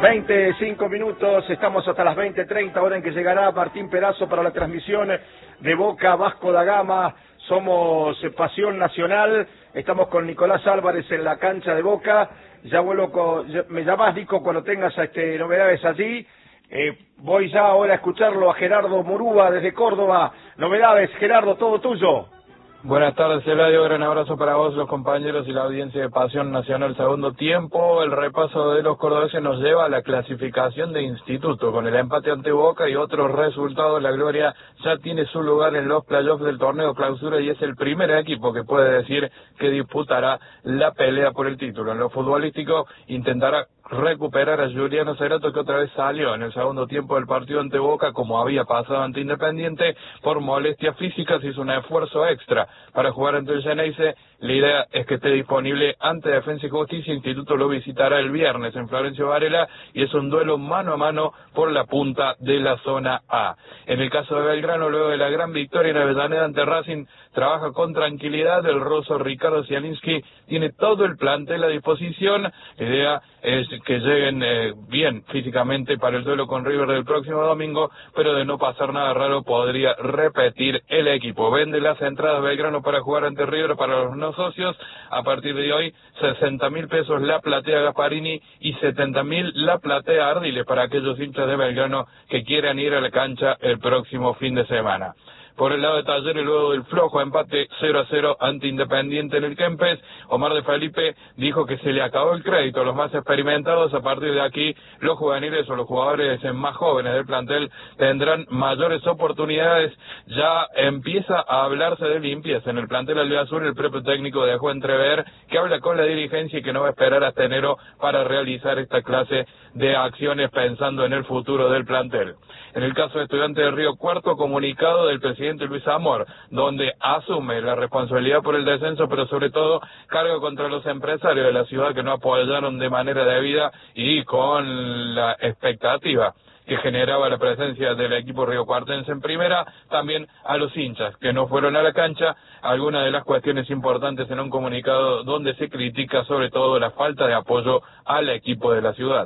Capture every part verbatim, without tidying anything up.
veinticinco minutos, estamos hasta las veinte treinta, hora en que llegará Martín Perazo para la transmisión de Boca Vasco da Gama. Somos Pasión Nacional, estamos con Nicolás Álvarez en la cancha de Boca. Ya vuelvo con, me llamás, Nico, cuando tengas este, novedades allí. Eh, voy ya ahora a escucharlo a Gerardo Murúa desde Córdoba. Novedades, Gerardo, todo tuyo. Buenas tardes, Eladio, gran abrazo para vos, los compañeros y la audiencia de Pasión Nacional. Segundo tiempo, el repaso de los cordobeses nos lleva a la clasificación de instituto. Con el empate ante Boca y otros resultados, la Gloria ya tiene su lugar en los playoffs del torneo clausura y es el primer equipo que puede decir que disputará la pelea por el título. En lo futbolístico, intentará recuperar a Juliano Cerato, que otra vez salió en el segundo tiempo del partido ante Boca, como había pasado ante Independiente, por molestias físicas. Hizo un esfuerzo extra para jugar ante el Geneise. La idea es que esté disponible ante Defensa y Justicia. Instituto lo visitará el viernes en Florencio Varela y es un duelo mano a mano por la punta de la zona A. En el caso de Belgrano, luego de la gran victoria en Avellaneda ante Racing, trabaja con tranquilidad. El ruso Ricardo Zielinski tiene todo el plantel a disposición. La idea es que lleguen eh, bien físicamente para el duelo con River del próximo domingo, pero de no pasar nada raro podría repetir el equipo. Vende las entradas Belgrano para jugar ante River para los no socios. A partir de hoy, sesenta mil pesos la platea Gasparini y setenta mil la platea Ardiles para aquellos hinchas de Belgrano que quieran ir a la cancha el próximo fin de semana. Por el lado de Talleres, luego del flojo empate cero a cero ante Independiente en el Kempes, Omar de Felipe dijo que se le acabó el crédito a los más experimentados. A partir de aquí, los juveniles o los jugadores más jóvenes del plantel tendrán mayores oportunidades. Ya empieza a hablarse de limpieza en el plantel albiazul. El propio técnico dejó entrever que habla con la dirigencia y que no va a esperar hasta enero para realizar esta clase de acciones pensando en el futuro del plantel. En el caso de Estudiantes de Río Cuarto, comunicado del presidente Luis Amor, donde asume la responsabilidad por el descenso, pero sobre todo cargo contra los empresarios de la ciudad que no apoyaron de manera debida y con la expectativa que generaba la presencia del equipo riocuartense en primera, también a los hinchas que no fueron a la cancha. Algunas de las cuestiones importantes en un comunicado donde se critica sobre todo la falta de apoyo al equipo de la ciudad.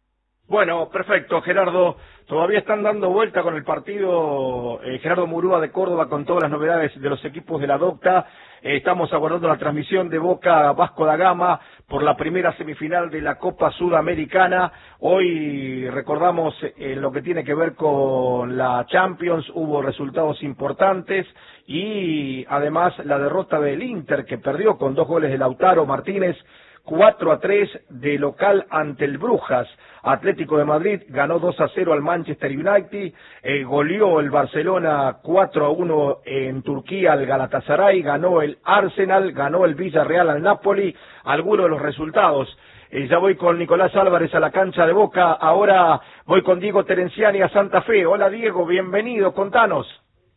Bueno, perfecto, Gerardo. Todavía están dando vuelta con el partido eh, Gerardo Murúa de Córdoba con todas las novedades de los equipos de la Docta. Eh, estamos aguardando la transmisión de Boca Vasco da Gama por la primera semifinal de la Copa Sudamericana. Hoy recordamos eh, lo que tiene que ver con la Champions, hubo resultados importantes y además la derrota del Inter, que perdió con dos goles de Lautaro Martínez, cuatro a tres de local ante el Brujas. Atlético de Madrid ganó dos a cero al Manchester United, eh, goleó el Barcelona cuatro a uno en Turquía al Galatasaray, ganó el Arsenal, ganó el Villarreal al Napoli. Algunos de los resultados. Eh, ya voy con Nicolás Álvarez a la cancha de Boca, ahora voy con Diego Terenciani a Santa Fe. Hola Diego, bienvenido, contanos.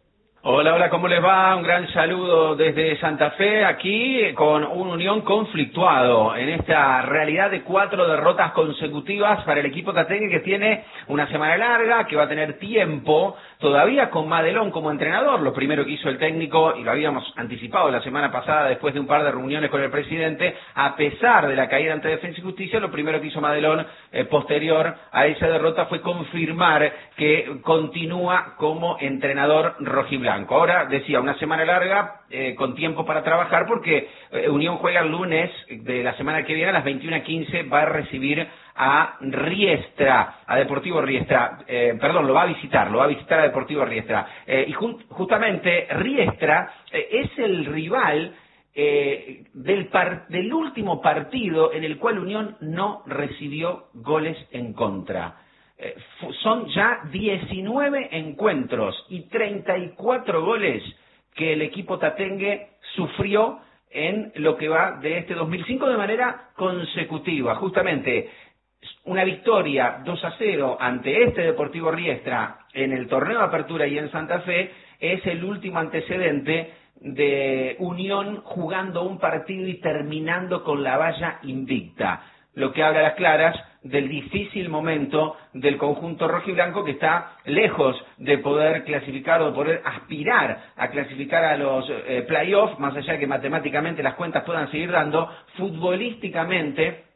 Hola, hola, ¿cómo les va? Un gran saludo desde Santa Fe, aquí con un Unión conflictuado en esta realidad de cuatro derrotas consecutivas para el equipo tatengue, que tiene una semana larga, que va a tener tiempo todavía con Madelón como entrenador. Lo primero que hizo el técnico, y lo habíamos anticipado la semana pasada después de un par de reuniones con el presidente, a pesar de la caída ante Defensa y Justicia, lo primero que hizo Madelón eh, posterior a esa derrota fue confirmar que continúa como entrenador rojiblanco. Ahora, decía, una semana larga, eh, con tiempo para trabajar, porque eh, Unión juega el lunes de la semana que viene a las veintiuna quince, va a recibir a Riestra, a Deportivo Riestra, eh, perdón, lo va a visitar, lo va a visitar a Deportivo Riestra. Eh, y jun- justamente Riestra eh, es el rival eh, del, par- del último partido en el cual Unión no recibió goles en contra. Eh, son ya diecinueve encuentros y treinta y cuatro goles que el equipo tatengue sufrió en lo que va de este dos mil cinco de manera consecutiva. Justamente una victoria dos a cero ante este Deportivo Riestra en el torneo de apertura y en Santa Fe es el último antecedente de Unión jugando un partido y terminando con la valla invicta, lo que habla a las claras del difícil momento del conjunto rojiblanco, que está lejos de poder clasificar o de poder aspirar a clasificar a los eh, playoffs, más allá de que matemáticamente las cuentas puedan seguir dando. Futbolísticamente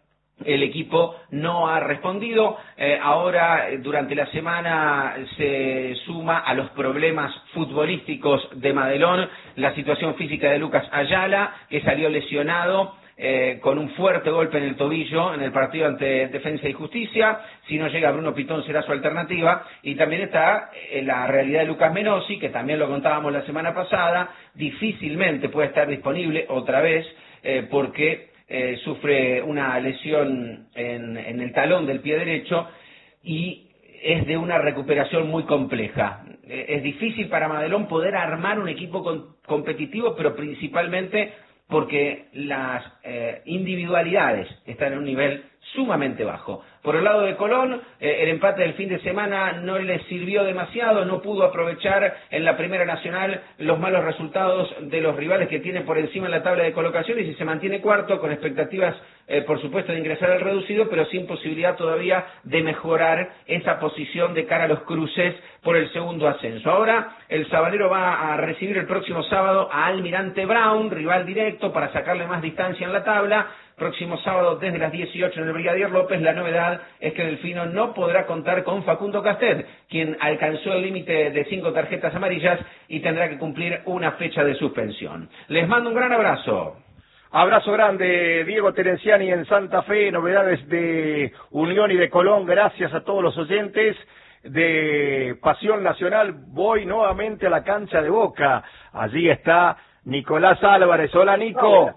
el equipo no ha respondido. Eh, ahora, durante la semana, se suma a los problemas futbolísticos de Madelón la situación física de Lucas Ayala, que salió lesionado eh, con un fuerte golpe en el tobillo en el partido ante Defensa y Justicia. Si no llega Bruno Pitón, será su alternativa. Y también está eh, la realidad de Lucas Menossi, que también lo contábamos la semana pasada. Difícilmente puede estar disponible otra vez, eh, porque Eh, sufre una lesión en, en el talón del pie derecho y es de una recuperación muy compleja. Eh, es difícil para Madelón poder armar un equipo con, competitivo, pero principalmente porque las eh, individualidades están en un nivel sumamente bajo. Por el lado de Colón, eh, el empate del fin de semana no le sirvió demasiado, no pudo aprovechar en la Primera Nacional los malos resultados de los rivales que tiene por encima en la tabla de colocaciones y se mantiene cuarto con expectativas, eh, por supuesto, de ingresar al reducido, pero sin posibilidad todavía de mejorar esa posición de cara a los cruces por el segundo ascenso. Ahora, el Sabanero va a recibir el próximo sábado a Almirante Brown, rival directo, para sacarle más distancia en la tabla. Próximo sábado desde las dieciocho en el Brigadier López. La novedad es que Delfino no podrá contar con Facundo Castet, quien alcanzó el límite de cinco tarjetas amarillas y tendrá que cumplir una fecha de suspensión. Les mando un gran abrazo. Abrazo grande, Diego Terenciani en Santa Fe, novedades de Unión y de Colón, gracias a todos los oyentes de Pasión Nacional. Voy nuevamente a la cancha de Boca, allí está Nicolás Álvarez. Hola, Nico.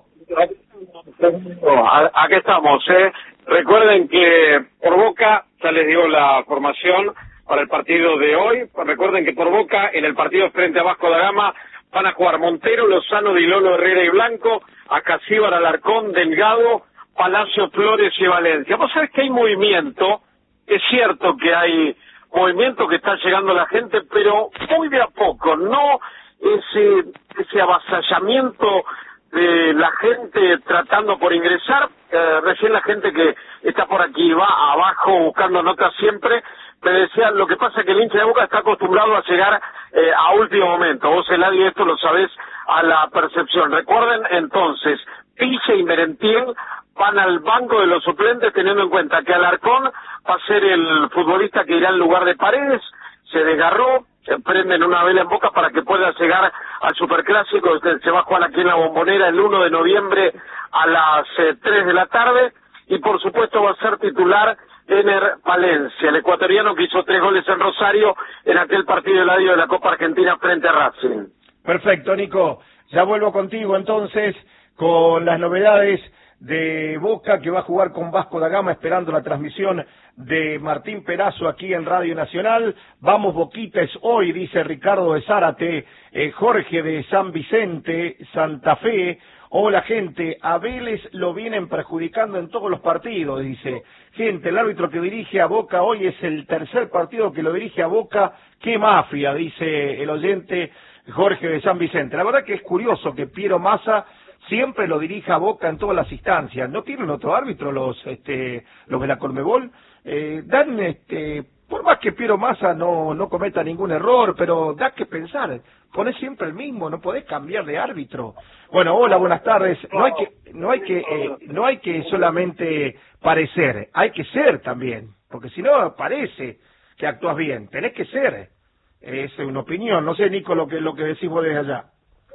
Aquí estamos, ¿eh? Recuerden que por Boca ya les digo la formación para el partido de hoy. Recuerden que por Boca en el partido frente a Vasco da Gama van a jugar Montero, Lozano, Dilolo, Herrera y Blanco, Acasíbar, Alarcón, Delgado, Palacio, Flores y Valencia. Vos sabés que hay movimiento, es cierto que hay movimiento, que está llegando la gente, pero muy de a poco, no ese, ese avasallamiento de la gente tratando por ingresar. Eh, recién la gente que está por aquí va abajo buscando notas siempre, me decía, lo que pasa es que el hincha de Boca está acostumbrado a llegar eh, a último momento. Vos, Eladi, esto lo sabés a la percepción. Recuerden entonces, Piche y Merentiel van al banco de los suplentes, teniendo en cuenta que Alarcón va a ser el futbolista que irá en lugar de Paredes. Se desgarró, se prenden una vela en Boca para que pueda llegar al Superclásico. Se va a jugar aquí en la Bombonera el uno de noviembre a las eh, tres de la tarde. Y por supuesto va a ser titular Ener Valencia, el ecuatoriano que hizo tres goles en Rosario en aquel partido del adio de la Copa Argentina frente a Racing. Perfecto, Nico. Ya vuelvo contigo entonces con las novedades de Boca, que va a jugar con Vasco da Gama, esperando la transmisión de Martín Perazo aquí en Radio Nacional. Vamos Boquitas hoy, dice Ricardo de Zárate, eh, Jorge de San Vicente, Santa Fe. Hola, gente, a Vélez lo vienen perjudicando en todos los partidos, dice. Gente, el árbitro que dirige a Boca hoy es el tercer partido que lo dirige a Boca. ¡Qué mafia!, dice el oyente Jorge de San Vicente. La verdad que es curioso que Piero Massa siempre lo dirija a Boca en todas las instancias. ¿No tienen otro árbitro los este los de la Conmebol? Eh, dan, este, por más que Piero Massa no, no cometa ningún error, pero da que pensar. Ponés siempre el mismo, no podés cambiar de árbitro. Bueno, hola, buenas tardes. No hay que, no hay que, eh, no hay que solamente parecer, hay que ser también, porque si no parece que actúas bien, tenés que ser. Es una opinión. No sé, Nico, lo que lo que decís vos desde allá.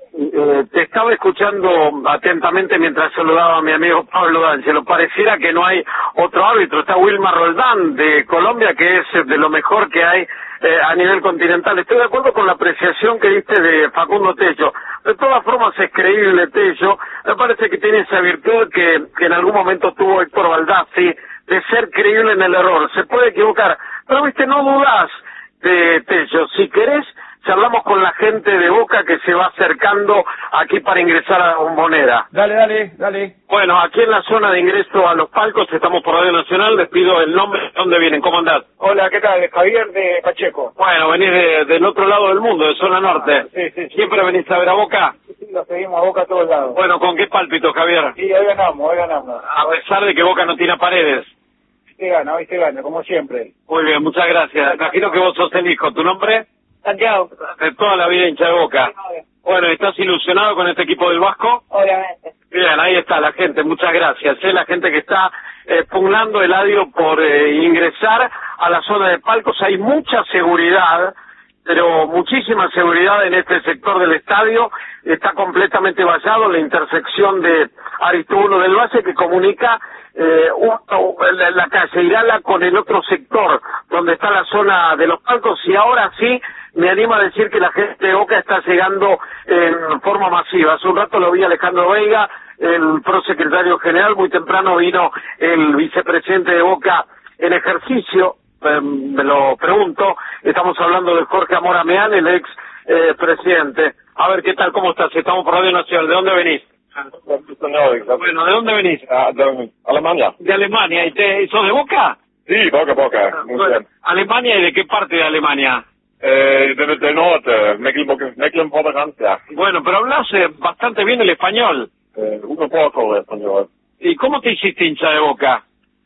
Eh, te estaba escuchando atentamente mientras saludaba a mi amigo Pablo D'Angelo. Pareciera que no hay otro árbitro. Está Wilmar Roldán de Colombia, que es de lo mejor que hay eh, a nivel continental. Estoy de acuerdo con la apreciación que diste de Facundo Tello. De todas formas es creíble Tello. Me parece que tiene esa virtud que, que en algún momento tuvo Héctor Baldassi, de ser creíble en el error. Se puede equivocar, pero viste, no dudás de Tello. Si querés, charlamos con la gente de Boca que se va acercando aquí para ingresar a la Bombonera. Dale, dale, dale. Bueno, aquí en la zona de ingreso a los palcos, estamos por Radio Nacional. Les pido el nombre, ¿de dónde vienen? ¿Cómo andás? Hola, ¿qué tal? Javier de Pacheco. Bueno, venís de, del otro lado del mundo, de zona norte. Ah, sí, sí, sí. ¿Siempre venís a ver a Boca? Sí, lo seguimos a Boca a todos lados. Bueno, ¿con qué pálpito, Javier? Sí, hoy ganamos, hoy ganamos. A pesar de que Boca no tiene Paredes. Se gana, hoy se gana, como siempre. Muy bien, muchas gracias. Imagino que vos sos el hijo. ¿Tu nombre? Santiago. De toda la vida hincha de Boca. Bueno, ¿estás ilusionado con este equipo del Vasco? Obviamente. Bien, ahí está la gente, muchas gracias. ¿eh? La gente que está eh, pugnando, Eladio, por eh, ingresar a la zona de palcos. Hay mucha seguridad, pero muchísima seguridad en este sector del estadio. Está completamente vallado la intersección de Aristubulo del Valle, que comunica eh, uno, la, la calle Irala con el otro sector, donde está la zona de los palcos. Y ahora sí me animo a decir que la gente de Boca está llegando en forma masiva. Hace un rato lo vi a Alejandro Veiga, el prosecretario general. Muy temprano vino el vicepresidente de Boca en ejercicio. Eh, me lo pregunto. Estamos hablando de Jorge Amorameán, el ex eh, presidente. A ver, ¿qué tal? ¿Cómo estás? Estamos por Radio Nacional. ¿De dónde venís? Bueno, ¿de dónde venís? Ah, de Alemania. De Alemania. ¿Y te, sos de Boca? Sí, Boca, Boca. Ah, bueno. ¿Alemania y de qué parte de Alemania? Eh, de, de norte, Mecklenburg, Mecklenburg, ja. Bueno, pero hablas eh, bastante bien el español. Eh, un poco de español. ¿Y cómo te hiciste hincha de Boca?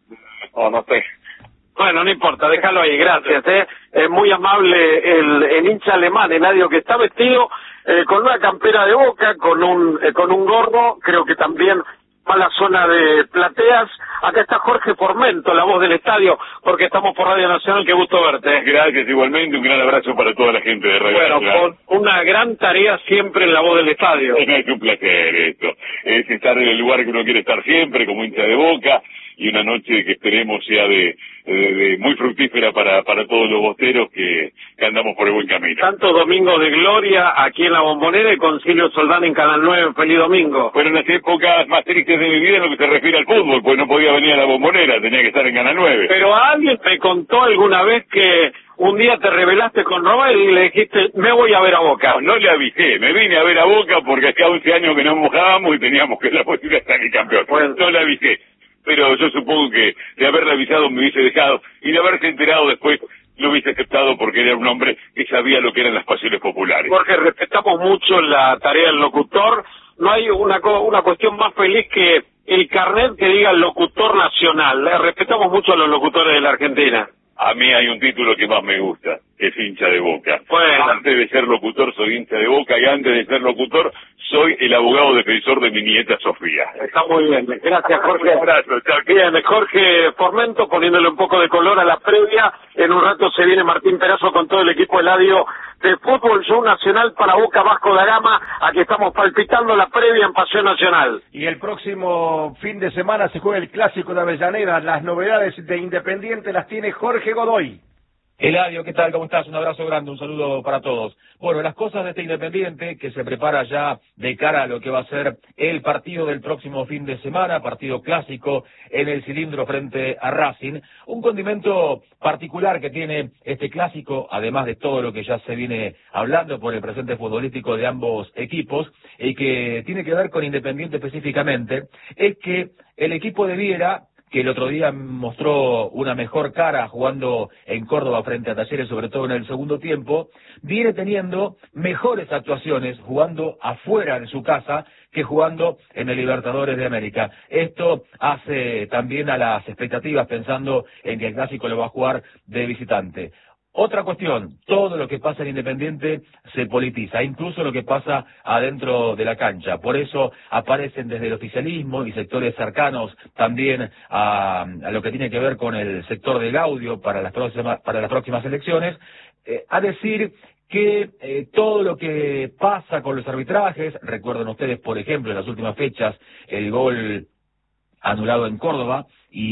Oh, no sé. Bueno, no importa, déjalo ahí, gracias. Eh. Es muy amable el, el hincha alemán, Eladio, que está vestido eh, con una campera de Boca, con un eh, con un gorro, creo que también va a la zona de plateas. Acá está Jorge Formento, la voz del estadio, porque estamos por Radio Nacional. Qué gusto verte. Gracias, igualmente. Un gran abrazo para toda la gente de Radio bueno, Nacional. Bueno, con una gran tarea siempre en la voz del estadio. Es un placer esto. Es estar en el lugar que uno quiere estar siempre, como hincha de Boca, y una noche que esperemos sea de, de, de muy fructífera para para todos los bosteros que, que andamos por el buen camino. Tantos domingos de gloria aquí en la Bombonera y Concilio Soldán en Canal nueve. Feliz domingo. Fueron las épocas más tristes de mi vida en lo que se refiere al fútbol, pues no podía venir a la Bombonera, tenía que estar en Canal nueve. Pero alguien me contó alguna vez que un día te rebelaste con Robert y le dijiste, me voy a ver a Boca. No, no le avisé, me vine a ver a Boca porque hacía once años que no mojábamos y teníamos que la posibilidad de salir campeón. Bueno. No le avisé, pero yo supongo que de haberle avisado me hubiese dejado, y de haberse enterado después lo hubiese aceptado porque era un hombre que sabía lo que eran las pasiones populares. Jorge, respetamos mucho la tarea del locutor. No hay una una cuestión más feliz que el carnet que diga locutor nacional. Le respetamos mucho a los locutores de la Argentina. A mí hay un título que más me gusta, que es hincha de Boca. Bueno. Antes de ser locutor soy hincha de Boca, y antes de ser locutor soy el abogado defensor de mi nieta Sofía. Está muy bien. Gracias, Jorge. Un abrazo. Chao. Bien, Jorge Formento poniéndole un poco de color a la previa. En un rato se viene Martín Perazo con todo el equipo Eladio de Fútbol Show Nacional para Boca Vasco da Gama. Aquí estamos palpitando la previa en Pasión Nacional. Y el próximo fin de semana se juega el Clásico de Avellaneda. Las novedades de Independiente las tiene Jorge Godoy. Eladio, ¿qué tal? ¿Cómo estás? Un abrazo grande, un saludo para todos. Bueno, las cosas de este Independiente que se prepara ya de cara a lo que va a ser el partido del próximo fin de semana, partido clásico en el cilindro frente a Racing. Un condimento particular que tiene este clásico, además de todo lo que ya se viene hablando por el presente futbolístico de ambos equipos, y que tiene que ver con Independiente específicamente, es que el equipo de Viera, que el otro día mostró una mejor cara jugando en Córdoba frente a Talleres, sobre todo en el segundo tiempo, viene teniendo mejores actuaciones jugando afuera de su casa que jugando en el Libertadores de América. Esto hace también a las expectativas pensando en que el Clásico lo va a jugar de visitante. Otra cuestión, todo lo que pasa en Independiente se politiza, incluso lo que pasa adentro de la cancha. Por eso aparecen desde el oficialismo y sectores cercanos también a, a lo que tiene que ver con el sector del audio para las próximas, para las próximas elecciones, eh, a decir que eh, todo lo que pasa con los arbitrajes, recuerden ustedes, por ejemplo, en las últimas fechas, el gol anulado en Córdoba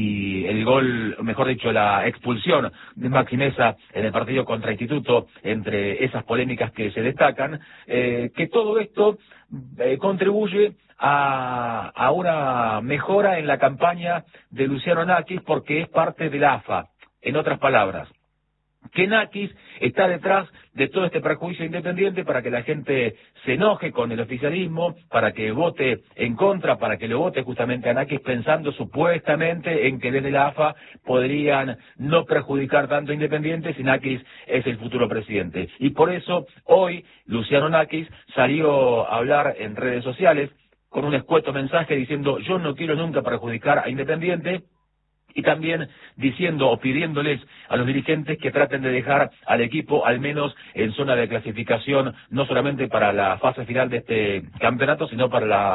y el gol, mejor dicho, la expulsión de Maxi Meza en el partido contra Instituto, entre esas polémicas que se destacan, eh, que todo esto eh, contribuye a, a una mejora en la campaña de Luciano Nakis, porque es parte de la A F A. En otras palabras, que Nakis está detrás de todo este perjuicio Independiente para que la gente se enoje con el oficialismo, para que vote en contra, para que lo vote justamente a Nakis, pensando supuestamente en que desde la A F A podrían no perjudicar tanto a Independiente si Nakis es el futuro presidente. Y por eso hoy Luciano Nakis salió a hablar en redes sociales con un escueto mensaje diciendo: yo no quiero nunca perjudicar a Independiente, y también diciendo o pidiéndoles a los dirigentes que traten de dejar al equipo al menos en zona de clasificación, no solamente para la fase final de este campeonato, sino para la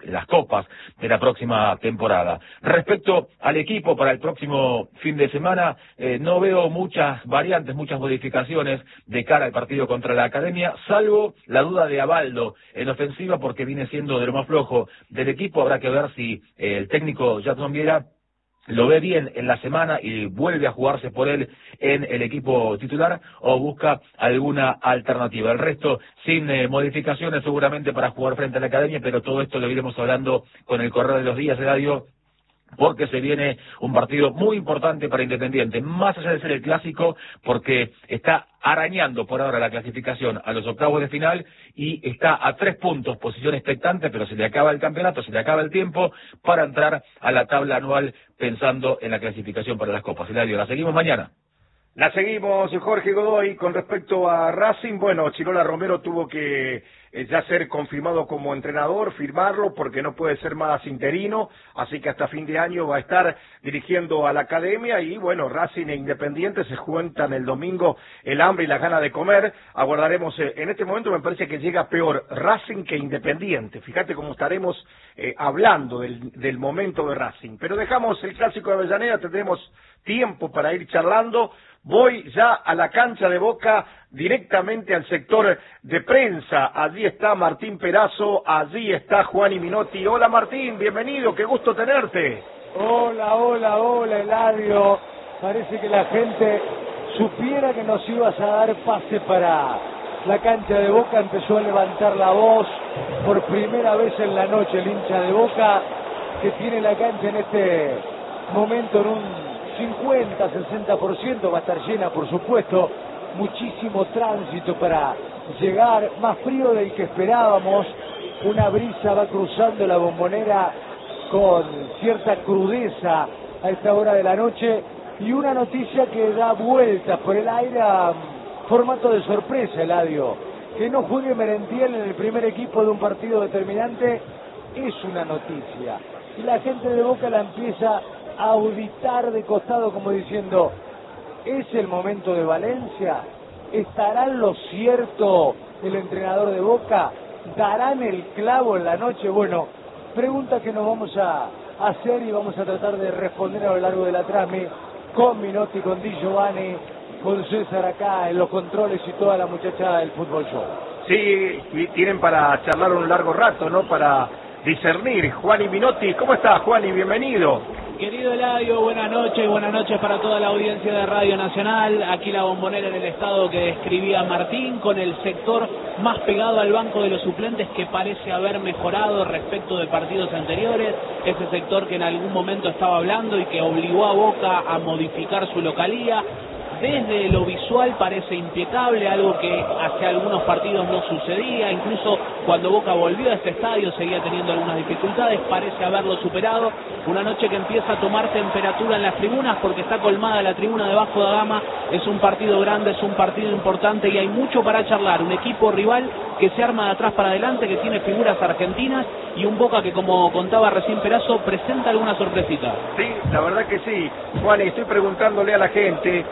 las copas de la próxima temporada. Respecto al equipo para el próximo fin de semana, eh, no veo muchas variantes, muchas modificaciones de cara al partido contra la Academia, salvo la duda de Abaldo en ofensiva, porque viene siendo de lo más flojo del equipo. Habrá que ver si eh, el técnico Jackson Viera lo ve bien en la semana y vuelve a jugarse por él en el equipo titular o busca alguna alternativa. El resto sin eh, modificaciones seguramente para jugar frente a la Academia, pero todo esto lo iremos hablando con el correr de los días, Eladio, porque se viene un partido muy importante para Independiente, más allá de ser el clásico, porque está arañando por ahora la clasificación a los octavos de final y está a tres puntos, posición expectante, pero se le acaba el campeonato, se le acaba el tiempo para entrar a la tabla anual pensando en la clasificación para las copas. Eladio, la seguimos mañana. La seguimos, Jorge Godoy. Con respecto a Racing, bueno, Chirola Romero tuvo que eh, ya ser confirmado como entrenador, firmarlo, porque no puede ser más interino, así que hasta fin de año va a estar dirigiendo a la Academia. Y bueno, Racing e Independiente se cuentan el domingo el hambre y las ganas de comer. Aguardaremos, eh, en este momento me parece que llega peor Racing que Independiente. Fíjate cómo estaremos eh, hablando del, del momento de Racing. Pero dejamos el clásico de Avellaneda, tendremos tiempo para ir charlando. Voy ya a la cancha de Boca, directamente al sector de prensa. Allí está Martín Perazo, allí está Juan Minotti. Hola Martín, bienvenido, qué gusto tenerte. Hola, hola, hola Eladio. Parece que la gente supiera que nos ibas a dar pase para la cancha de Boca. Empezó a levantar la voz por primera vez en la noche el hincha de Boca, que tiene la cancha en este momento en un cincuenta, sesenta por ciento, va a estar llena por supuesto, muchísimo tránsito para llegar, más frío del que esperábamos, una brisa va cruzando la Bombonera con cierta crudeza a esta hora de la noche y una noticia que da vueltas por el aire a formato de sorpresa, Eladio, que no juegue Merentiel en el primer equipo de un partido determinante es una noticia y la gente de Boca la empieza auditar de costado como diciendo, ¿es el momento de Valencia? ¿Estará en lo cierto el entrenador de Boca? ¿Darán el clavo en la noche? Bueno, pregunta que nos vamos a hacer y vamos a tratar de responder a lo largo de la trasmi con Minotti, con Di Giovanni, con César acá en los controles y toda la muchachada del Fútbol Show. Sí, y tienen para charlar un largo rato, ¿no? Para discernir. Juan Minotti, ¿cómo estás, Juan? Y bienvenido. Querido Eladio, buenas noches, buenas noches para toda la audiencia de Radio Nacional. Aquí la Bombonera en el estado que describía Martín, con el sector más pegado al banco de los suplentes que parece haber mejorado respecto de partidos anteriores. Ese sector que en algún momento estaba hablando y que obligó a Boca a modificar su localía. Desde lo visual parece impecable, algo que hace algunos partidos no sucedía, incluso cuando Boca volvió a este estadio seguía teniendo algunas dificultades, parece haberlo superado. Una noche que empieza a tomar temperatura en las tribunas porque está colmada la tribuna de Vasco da Gama, es un partido grande, es un partido importante y hay mucho para charlar. Un equipo rival que se arma de atrás para adelante, que tiene figuras argentinas y un Boca que, como contaba recién Perazo, presenta alguna sorpresita. Sí, la verdad que sí. Juan, y estoy preguntándole a la gente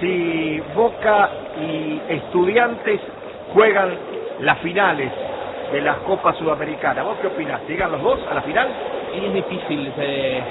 si Boca y Estudiantes juegan las finales de las Copas Sudamericanas. ¿Vos qué opinás? ¿Llegan los dos a la final? Y es difícil, eh,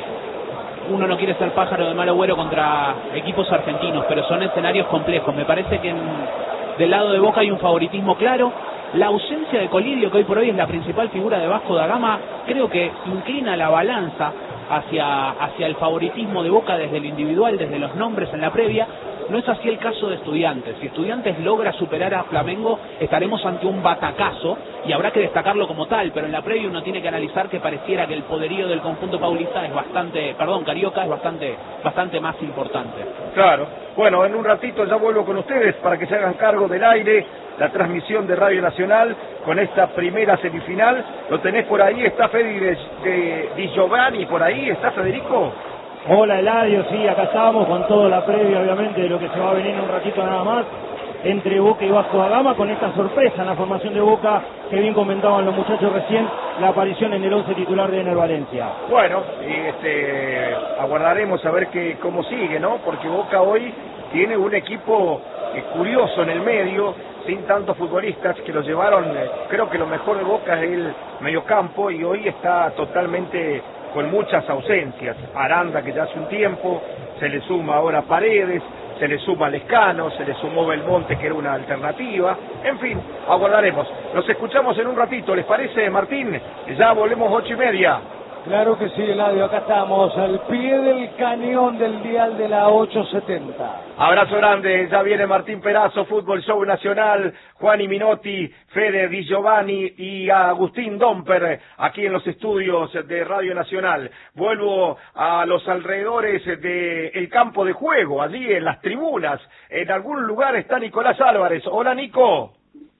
uno no quiere ser pájaro de mal agüero contra equipos argentinos, pero son escenarios complejos. Me parece que en, del lado de Boca hay un favoritismo claro. La ausencia de Colidio, que hoy por hoy es la principal figura de Vasco da Gama, creo que inclina la balanza hacia, hacia el favoritismo de Boca desde el individual, desde los nombres en la previa. No es así el caso de Estudiantes. Si Estudiantes logra superar a Flamengo, estaremos ante un batacazo y habrá que destacarlo como tal, pero en la previa uno tiene que analizar que pareciera que el poderío del conjunto paulista es bastante, perdón, carioca es bastante, bastante más importante. Claro. Bueno, en un ratito ya vuelvo con ustedes para que se hagan cargo del aire, la transmisión de Radio Nacional con esta primera semifinal. Lo tenés por ahí, está Fede de, de Di Giovanni por ahí, ¿está Federico? Hola Eladio, sí, acá estamos con toda la previa obviamente de lo que se va a venir en un ratito nada más entre Boca y Vasco da Gama, con esta sorpresa en la formación de Boca que bien comentaban los muchachos recién, la aparición en el once titular de Ener Valencia. Bueno, y este, aguardaremos a ver que, cómo sigue, ¿no? Porque Boca hoy tiene un equipo eh, curioso en el medio, sin tantos futbolistas que lo llevaron. Eh, creo que lo mejor de Boca es el mediocampo y hoy está totalmente con muchas ausencias. Aranda, que ya hace un tiempo, se le suma ahora Paredes, se le suma Lescano, se le sumó Belmonte, que era una alternativa. En fin, aguardaremos. Los escuchamos en un ratito, ¿les parece, Martín? Ya volvemos ocho y media. Claro que sí, Eladio, acá estamos, al pie del cañón del dial de la ochocientos setenta. Abrazo grande, ya viene Martín Perazo, Fútbol Show Nacional, Juan y Minotti, Fede Di Giovanni y Agustín Domper, aquí en los estudios de Radio Nacional. Vuelvo a los alrededores del campo de juego, allí en las tribunas. En algún lugar está Nicolás Álvarez. Hola, Nico.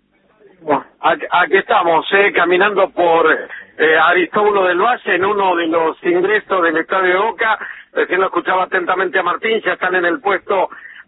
Bueno, aquí, aquí estamos, eh, caminando por eh, Aristóbulo del Valle, en uno de los ingresos del Estadio de Boca. Recién lo escuchaba atentamente a Martín, ya están en el puesto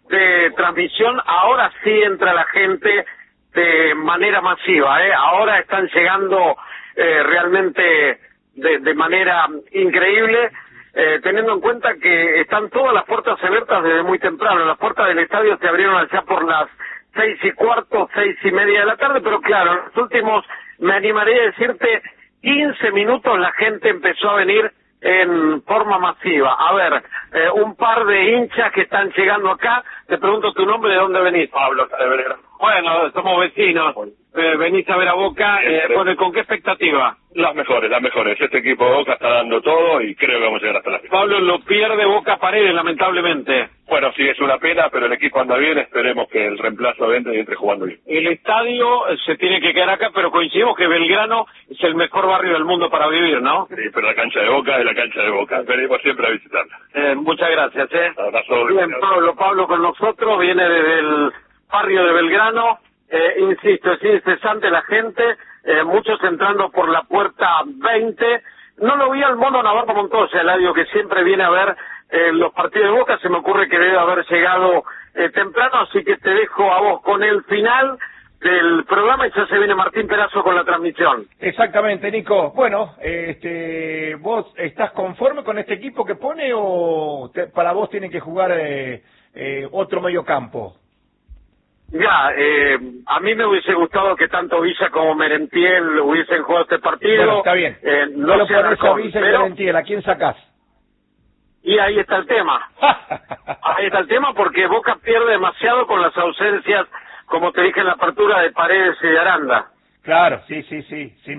de transmisión. Ahora sí entra la gente de manera masiva, eh. Ahora están llegando eh, realmente de, de manera increíble, eh, teniendo en cuenta que están todas las puertas abiertas desde muy temprano. Las puertas del estadio se abrieron allá por las seis y cuarto, seis y media de la tarde, pero claro, en los últimos, me animaría a decirte, quince minutos la gente empezó a venir en forma masiva. A ver, eh, un par de hinchas que están llegando acá. Te pregunto tu nombre, ¿de dónde venís? Pablo, de Belgrano. Bueno, somos vecinos, eh, venís a ver a Boca, eh, bueno, ¿con qué expectativa? Las mejores, las mejores. Este equipo de Boca está dando todo y creo que vamos a llegar hasta la final. Pablo, lo pierde Boca Paredes, lamentablemente. Bueno, sí, es una pena, pero el equipo anda bien. Esperemos que el reemplazo entre y entre jugando bien. El estadio eh, se tiene que quedar acá, pero coincidimos que Belgrano es el mejor barrio del mundo para vivir, ¿no? Sí, pero la cancha de Boca es la cancha de Boca. Venimos siempre a visitarla. Eh, muchas gracias, ¿eh? Abrazo. Bien, Pablo, Pablo con nosotros, viene desde el barrio de Belgrano. Eh, insisto, es incesante la gente, eh, muchos entrando por la puerta veinte. No lo vi al Mono Navarro Montoya, Eladio, que siempre viene a ver eh, los partidos de Boca. Se me ocurre que debe haber llegado eh, temprano, así que te dejo a vos con el final del programa y ya se viene Martín Perazo con la transmisión. Exactamente, Nico. Bueno, este, ¿vos estás conforme con este equipo que pone o te, para vos tienen que jugar eh, eh, otro medio campo? Ya, eh, a mí me hubiese gustado que tanto Villa como Merentiel hubiesen jugado este partido. Bueno, está bien. Eh, no no lo se pones a arrancó, Villa y pero... Merentiel, ¿a quién sacás? Y ahí está el tema. Ahí está el tema porque Boca pierde demasiado con las ausencias, como te dije en la apertura, de Paredes y de Aranda. Claro, sí, sí, sí. sí.